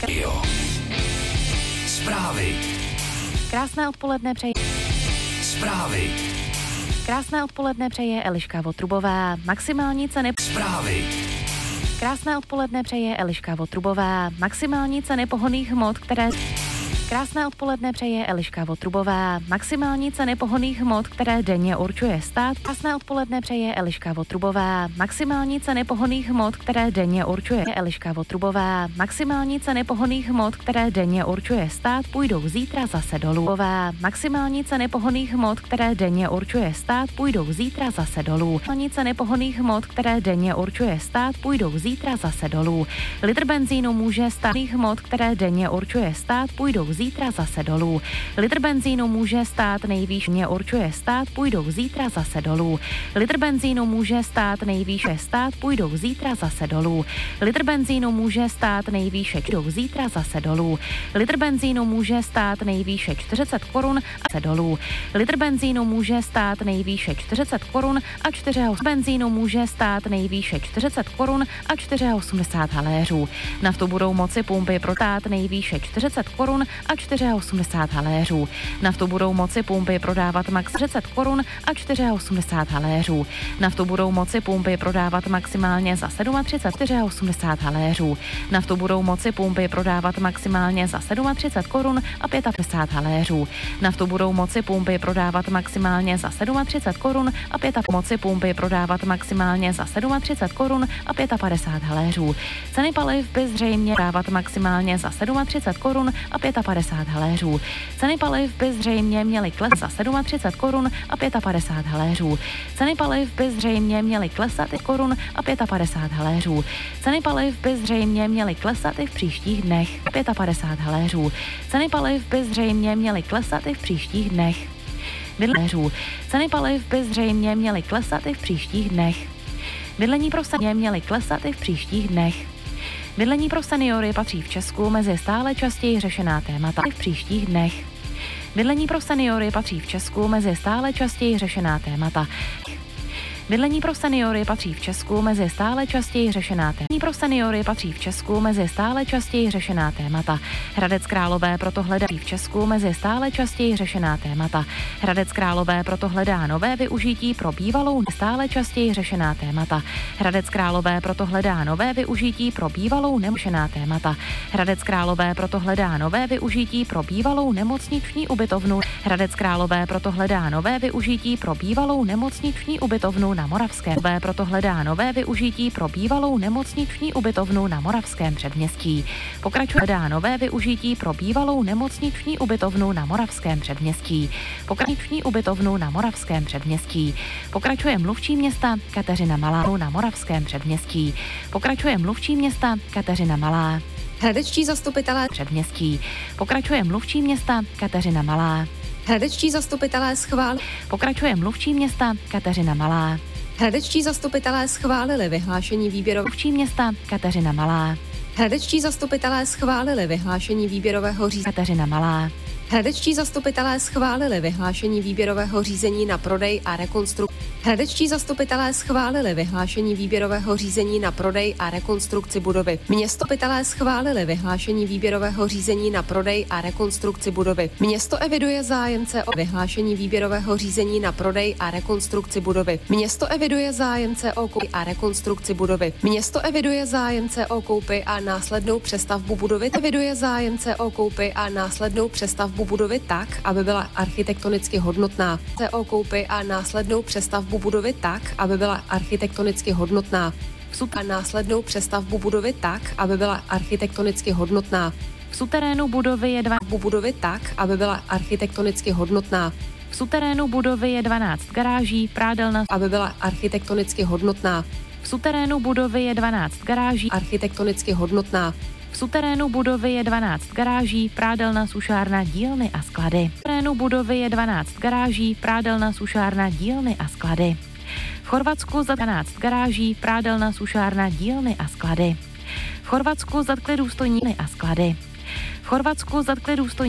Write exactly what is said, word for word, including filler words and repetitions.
Jo. Zprávy. Krásné odpoledne přeje. Zprávy. Krásné odpoledne přeje Eliška Votrubová. Maximální ceny. Zprávy. Krásné odpoledne přeje Eliška Votrubová. Maximální ceny pohonných hmot, které... Krásné odpoledne přeje Eliška Votrubová. Maximální ceny pohonných hmot, které denně určuje stát. Krásné odpoledne přeje Eliška Votrubová. Maximální ceny pohonných hmot, které denně určuje Eliška Votrubová. Maximální ceny pohonných hmot, které denně určuje stát, půjdou zítra zase dolů. Maximální ceny pohonných hmot, které denně určuje stát, půjdou zítra zase dolů. Maximální ceny pohonných hmot, které denně určuje stát, půjdou zítra zase dolů. Litr benzínu může stát hmot, které denně určuje stát, půjdou zítra zase dolů. Litr benzínu může stát nejvýš mě určuje stát, půjdou zítra zase dolů. Litr benzínu může stát nejvýše stát, půjdou zítra zase dolů. Litr benzínu může stát nejvýše půjdou zítra zase dolů. Litr benzínu může stát nejvýše čtyřicet korun a se dolů. Litr benzínu může stát nejvýše čtyřicet korun a čtyři benzínu může stát nejvýše čtyřicet korun a čtyři osmdesát haléřů. Naftu budou moci pumpy protát nejvýše čtyřicet korun a čtyři osmdesát haléřů. Naftu budou moci pumpy prodávat max třicet korun a čtyři osmdesát haléřů. Naftu budou moci pumpy prodávat maximálně za třicet sedm čtyři osmdesát haléřů. Naftu budou moci pumpy prodávat maximálně za třicet sedm korun a padesát pět haléřů. Naftu budou moci pumpy prodávat maximálně za třicet sedm korun a pět moci pumpy prodávat maximálně za třicet sedm korun a padesát pět haléřů. Ceny paliv by zřejmě dávat maximálně za třicet sedm korun a padesát pět haléřů. Ceny paliv by zřejmě měly klesat za třicet sedm korun a padesát pět haléřů. Ceny paliv by zřejmě měly klesat i korun a padesát pět haléřů. Ceny paliv by zřejmě měly klesat i v příštích dnech. padesát pět haléřů. Ceny paliv by zřejmě měly klesat i v příštích dnech. Bydlení. Ceny paliv by zřejmě měly klesat i v příštích dnech. Bydlení pro seniory měly klesat i v příštích dnech. Bydlení pro seniory patří v Česku mezi stále častěji řešená témata i v příštích dnech. Bydlení pro seniory patří v Česku mezi stále častěji řešená témata. Bydlení pro seniory patří v Česku mezi stále častěji řešená témata. Bydlení pro seniory patří v Česku mezi stále častěji řešená témata. Hradec Králové proto hledá v Česku mezi stále častěji řešená témata. Hradec Králové proto hledá nové využití pro bývalou stále častěji řešená témata. Hradec Králové proto hledá nové využití pro bývalou nemožná témata. Hradec Králové proto hledá nové využití pro bývalou nemocniční ubytovnu. Hradec Králové proto hledá nové využití pro bývalou nemocniční ubytovnu na Moravském. Proto hledá nové využití pro bývalou nemocniční ubytovnu na Moravském předměstí. Pokračuje hledá nové využití pro bývalou nemocniční ubytovnu na Moravském předměstí. Pokračující ubytovnu na Moravském předměstí. Pokračuje mluvčí města Kateřina Malá na Moravském předměstí. Pokračuje mluvčí města Kateřina Malá. Hradečtí zastupitelé předměstí. Pokračuje mluvčí města Kateřina Malá. Hradečtí zastupitelé schválili. Pokračuje mluvčí města Kateřina Malá. Hradečtí zastupitelé schválili vyhlášení výběrového mluvčí města Kateřina Malá. Hradečtí zastupitelé schválili vyhlášení výběrového řízení Kateřina Malá. Hradečtí zastupitelé schválili vyhlášení výběrového řízení na prodej a rekonstrukci. Hradečtí zastupitelé schválili vyhlášení výběrového řízení na prodej a rekonstrukci budovy. Městopitelé schválili vyhlášení výběrového řízení na prodej a rekonstrukci budovy. Město eviduje zájemce o vyhlášení výběrového řízení na prodej a rekonstrukci budovy. Město eviduje zájemce o koupi a rekonstrukci budovy. Město eviduje zájemce o koupi a následnou přestavbu budovy. Eviduje zájemce o koupi a následnou přestavbu budovy tak, aby byla architektonicky hodnotná. O koupi a následnou přestavbu budovy tak, aby byla architektonicky hodnotná. A následnou přestavbu budovy tak, aby byla architektonicky hodnotná. V suterénu budovy je dva budovy tak, aby byla architektonicky hodnotná. V suterénu budovy je dvanáct garáží, prádelna, aby byla architektonicky hodnotná. V suterénu budovy je dvanáct garáží, architektonicky hodnotná. V suterénu budovy je dvanáct garáží, prádelna, sušárna, dílny a sklady. V suterénu budovy je dvanáct garáží, prádelna, sušárna, dílny a sklady. V Chorvatsku za dvanáct garáží, prádelna, sušárna, dílny a sklady. V Chorvatsku zatkli důstojníky a sklady. V Chorvatsku zatkli důstojníky